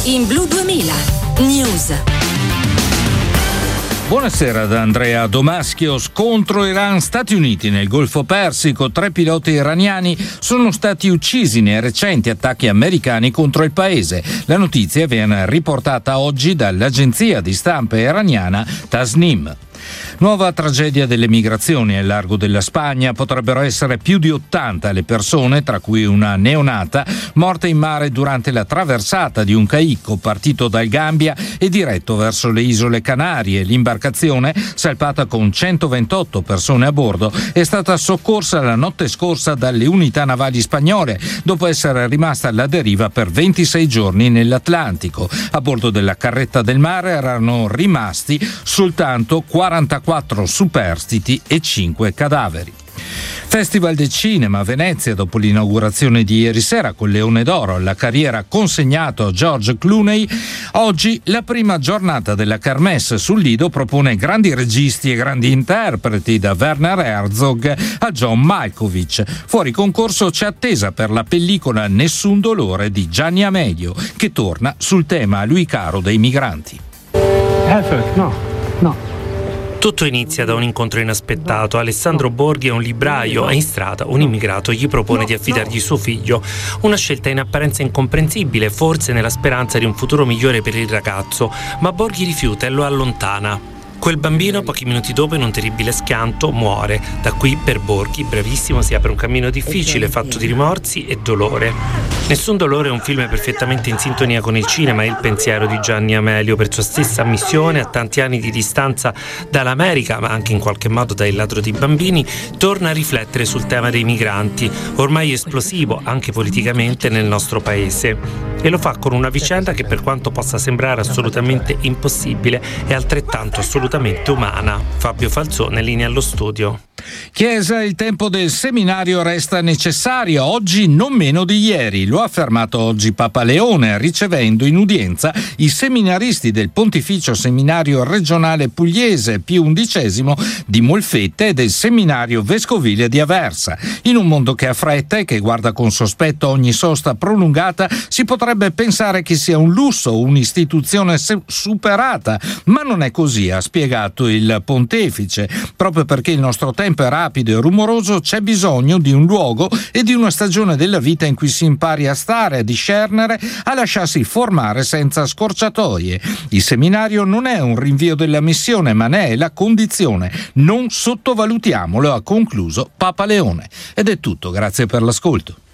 in Blu 2000 News. Buonasera da Andrea Domaschio. Scontro Iran-Stati Uniti nel Golfo Persico. 3 piloti iraniani sono stati uccisi nei recenti attacchi americani contro il paese. La notizia viene riportata oggi dall'agenzia di stampa iraniana Tasnim. Nuova tragedia delle migrazioni al largo della Spagna. Potrebbero essere più di 80 le persone, tra cui una neonata, morte in mare durante la traversata di un caicco partito dal Gambia e diretto verso le isole Canarie. L'imbarcazione, salpata con 128 persone a bordo, è stata soccorsa la notte scorsa dalle unità navali spagnole, dopo essere rimasta alla deriva per 26 giorni nell'Atlantico. A bordo della carretta del mare erano rimasti soltanto 44 superstiti e 5 cadaveri. Festival del Cinema a Venezia. Dopo l'inaugurazione di ieri sera con Leone d'Oro alla carriera consegnato a George Clooney, oggi la prima giornata della Kermesse sul Lido propone grandi registi e grandi interpreti, da Werner Herzog a John Malkovich. Fuori concorso c'è attesa per la pellicola Nessun dolore di Gianni Amelio, che torna sul tema a lui caro dei migranti. No. Tutto inizia da un incontro inaspettato. Alessandro Borghi è un libraio e in strada un immigrato gli propone di affidargli suo figlio. Una scelta in apparenza incomprensibile, forse nella speranza di un futuro migliore per il ragazzo, ma Borghi rifiuta e lo allontana. Quel bambino, pochi minuti dopo, in un terribile schianto, muore. Da qui, per Borghi, bravissimo, si apre un cammino difficile, fatto di rimorsi e dolore. Nessun dolore è un film perfettamente in sintonia con il cinema e il pensiero di Gianni Amelio. Per sua stessa missione, a tanti anni di distanza dall'America, ma anche in qualche modo da Il ladro di bambini, torna a riflettere sul tema dei migranti, ormai esplosivo anche politicamente nel nostro paese. E lo fa con una vicenda che, per quanto possa sembrare assolutamente impossibile, è altrettanto assolutamente umana. Fabio Falzone, linea allo studio. Chiesa, il tempo del seminario resta necessario, oggi non meno di ieri. Lo ha affermato oggi Papa Leone, ricevendo in udienza i seminaristi del Pontificio Seminario Regionale Pugliese Pio XI di Molfetta e del Seminario Vescovile di Aversa. In un mondo che ha fretta e che guarda con sospetto ogni sosta prolungata, si potrebbe pensare che sia un lusso o un'istituzione superata, ma non è così, ha spiegato il pontefice. Proprio perché il nostro tempo è rapido e rumoroso, c'è bisogno di un luogo e di una stagione della vita in cui si impari a stare, a discernere, a lasciarsi formare senza scorciatoie. Il seminario non è un rinvio della missione, ma ne è la condizione. Non sottovalutiamolo, ha concluso Papa Leone. Ed è tutto, grazie per l'ascolto.